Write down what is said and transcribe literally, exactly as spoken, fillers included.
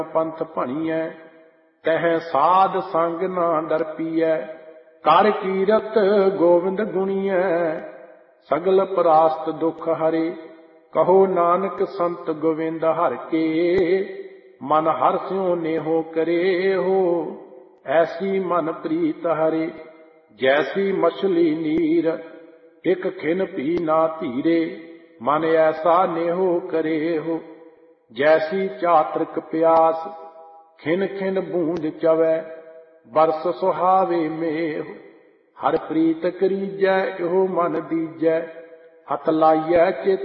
ਪੰਥ ਭਣੀਐ, ਤਹਿ ਸਾਧ ਸੰਗ ਨਾ ਡਰ ਪੀਐ। ਕਰ ਕੀਰਤ ਗੋਵਿੰਦ ਗੁਣੀਐ, ਸਗਲ ਪਰਾਸਤ ਦੁਖ ਹਰੇ। ਕਹੋ ਨਾਨਕ ਸੰਤ ਗੋਵਿੰਦ ਹਰਿ ਕੇ, ਮਨ ਹਰਿ ਸਿਉ ਨੇਹੋ ਕਰੇ ਹੋ। ਐਸੀ ਮਨ ਪ੍ਰੀਤ ਹਰੇ, ਜੈਸੀ ਮਛਲੀ ਨੀਰ। ਇਕ ਖਿਨ ਭੀ ਨਾ ਧੀਰੇ, ਮਨ ਐਸਾ ਨੇਹੋ ਕਰੇ ਹੋ। ਜੈਸੀ ਚਾਤ੍ਰਿਕ ਪਿਆਸ, ਖਿਨ ਖਿਨ ਬੂੰਦ ਚਵੈ। ਬਰਸ ਸੁਹਾਵੇ ਮੇਹ, ਹਰਿ ਪ੍ਰੀਤ ਕਰੀਜੈ ਇਹੋ ਮਨ ਦੀਜੈ। ਹੱਥ ਲਾਈਐ ਚਿਤ